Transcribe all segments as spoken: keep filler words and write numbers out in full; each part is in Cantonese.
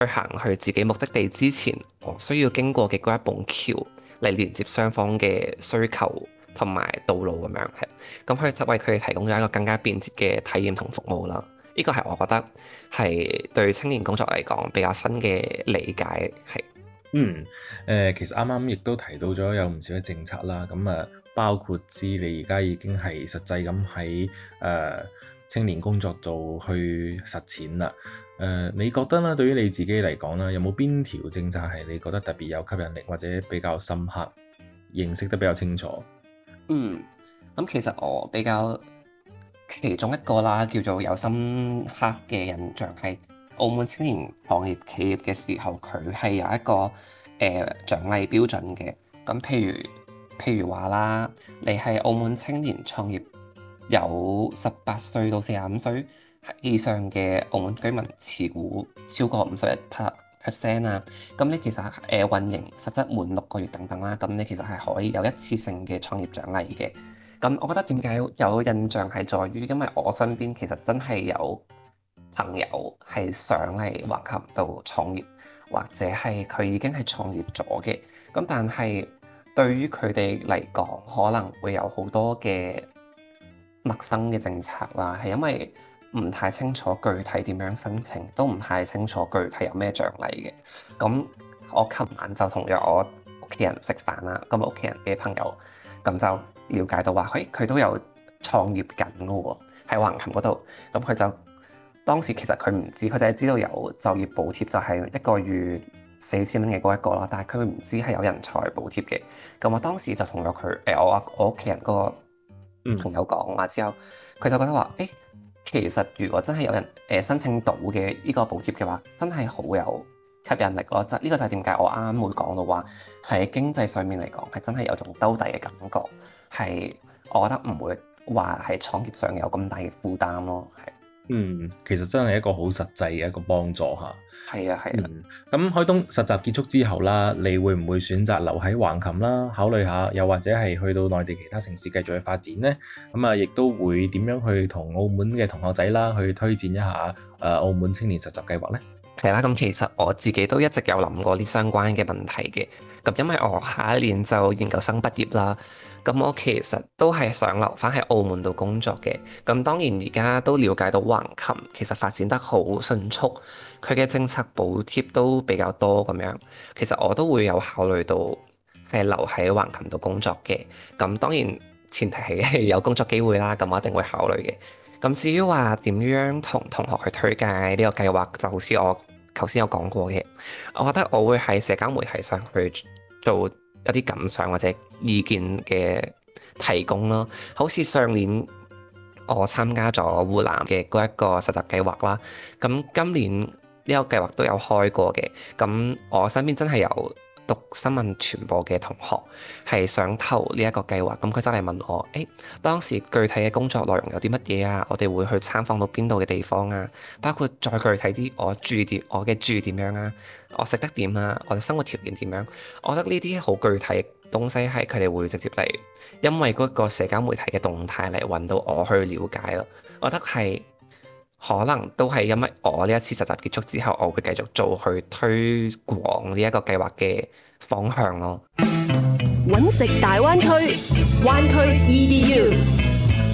去行去自己目的地之前，我需要經過嘅嗰一埲橋嚟連接雙方嘅需求同埋道路咁樣，係咁佢為佢哋提供咗一個更加便捷嘅體驗同服務啦。呢個係我覺得係對青年工作嚟講比較新嘅理解，係。 嗯，誒、呃，其實啱啱亦都提到咗有唔少嘅政策啦，咁啊，包括知你而家已經係實際咁喺誒青年工作度去實踐啦。誒、呃，你覺得咧，對於你自己嚟講啦，有冇邊條政策係你覺得特別有吸引力，或者比較深刻，認識得比較清楚？ 嗯，咁其實我比較其中一個啦，叫做有深刻嘅印象係澳門青年創業企業嘅時候，佢係有一個誒、呃、獎勵標準嘅。咁譬如譬如話啦，你係澳門青年創業有十八歲到四十五歲以上嘅澳門居民持股超過五十一 percent 啊，咁你其實誒、呃、運營實質滿六個月等等啦，咁你其實係可以有一次性嘅創業獎勵嘅。咁我覺得點解有印象係在於，因為我身邊其實真係有朋友係想嚟橫琴度創業，或者係佢已經係創業咗嘅。咁但係對於佢哋嚟講，可能會有好多嘅陌生嘅政策啦，係因為唔太清楚具體點樣申請，都唔太清楚具體有咩獎勵嘅。咁我琴晚就同咗我屋企人食飯啦，咁屋企人嘅朋友咁就了解到話，嘿，佢都有創業緊嘅喎，喺橫琴嗰度。咁佢就當時其實佢唔知，佢就係知道有就業補貼，就係一個月四千蚊嘅嗰一個啦。但係佢唔知係有人才補貼嘅。咁我當時就同咗佢誒我我屋企人嗰個朋友講話之後，佢就覺得話，誒、欸，其實如果真係有人誒、呃、申請到嘅呢個補貼嘅話，真係好有吸引力咯。就呢個就係點解我啱啱會講到話喺經濟上面嚟講係真係有種兜底嘅感覺，係我覺得唔會話喺創業上有咁大嘅負擔咯，係。 嗯，其實真係一個好實際嘅一個幫助嚇。 係啊，係啊。 咁、嗯、海東實習結束之後啦，你會唔會選擇留喺橫琴啦？考慮下，又或者係去到內地其他城市繼續去發展呢？咁啊，亦都會點樣去同澳門嘅同學仔啦去推薦一下誒、呃、澳門青年實習計劃呢？ 係啦，咁其實我自己都一直有諗過啲相關嘅問題嘅。咁因為我下一年就研究生畢業啦。咁我其實都係想留翻喺澳門度工作嘅。咁當然而家都了解到橫琴其實發展得好迅速，佢嘅政策補貼都比較多咁樣。其實我都會有考慮到係留喺橫琴度工作嘅。咁當然前提係有工作機會啦，咁我一定會考慮嘅。咁至於話點樣同同學去推介呢個計劃，就好似我頭先有講過嘅，我覺得我會喺社交媒體上去做一啲感想或者意見嘅提供咯。好似上年我參加咗湖南嘅嗰一個實習計劃啦，咁今年呢個計劃都有開過嘅。咁我身邊真係有讀新聞傳播嘅同學係想投呢一個計劃，咁佢真係問我，誒、欸、當時具體嘅工作內容有啲乜嘢啊？我哋會去參訪到邊度嘅地方啊？包括再具體啲，我住點，我嘅住點樣啊？我食得點啊？我嘅生活條件點樣？我覺得呢啲好具體嘅東西係佢哋會直接嚟，因為嗰個社交媒體嘅動態嚟揾到我去了解咯。我覺得係。可能都係因為我呢一次實習結束之後，我會繼續做去推廣呢一個計劃嘅方向咯。 揾食大灣區，灣區 E D U。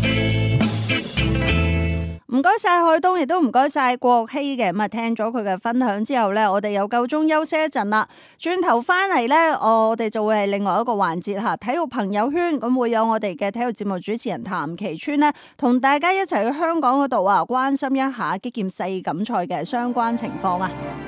唔該晒海東，亦都唔該晒國希嘅。咁啊，聽咗佢嘅分享之後呢，我哋又夠鐘休息一陣啦。轉頭翻嚟呢，我哋就會係另外一個環節吓，體育朋友圈。咁會有我哋嘅體育節目主持人譚其川呢，同大家一齊去香港嗰度啊，關心一下擊劍世錦賽嘅相關情況啊。